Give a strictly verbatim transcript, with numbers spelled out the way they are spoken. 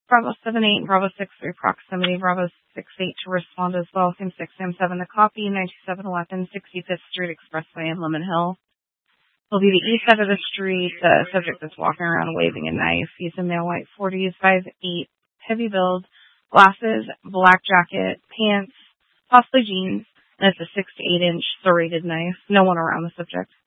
Bravo seven eight and Bravo six three proximity. Bravo six eight to respond as well. Same six, same seven to copy. nine two seven Weapon, sixty-fifth Street Expressway in Lemon Hill. Will be the east side of the street. The subject is walking around waving a knife. He's a male, white forties, five eight, heavy build, glasses, black jacket, pants, possibly jeans, and it's a six to eight inch serrated knife. No one around the subject.